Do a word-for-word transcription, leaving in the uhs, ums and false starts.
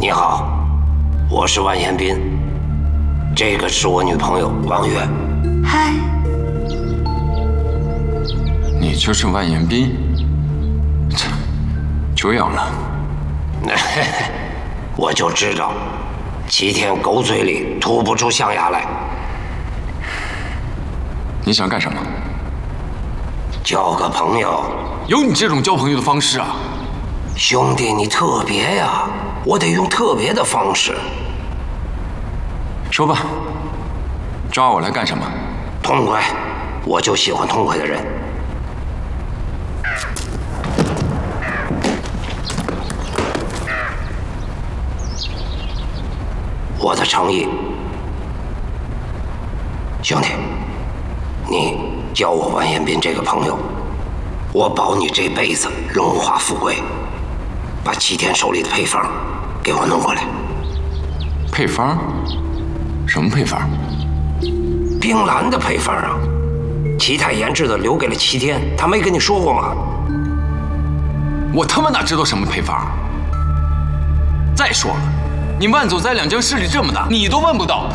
你好，我是万延斌，这个是我女朋友王月。 嗨， 你就是万延斌？切，久仰了。 我就知道，七天狗嘴里吐不出象牙来。 你想干什么？ 交个朋友。 有你这种交朋友的方式啊？ 兄弟，你特别呀，我得用特别的方式。 说吧，抓我来干什么？ 痛快，我就喜欢痛快的人。我的诚意，兄弟，你交我万延斌这个朋友，我保你这辈子荣华富贵。把齐天手里的配方给我弄过来。 配方？什么配方？ 冰蓝的配方啊！齐太研制的，留给了齐天，他没跟你说过吗？ 我他妈哪知道什么配方？再说了，你万总在两江势力这么大，你都问不到。